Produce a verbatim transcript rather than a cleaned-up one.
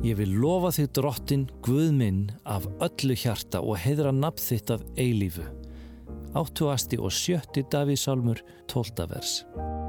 Ég vil lofa þig drottin, Guð minn, af öllu hjarta og heiðra nafn þitt að eilífu. Áttugasti og sjötti Davíðsálmur, tólfta vers.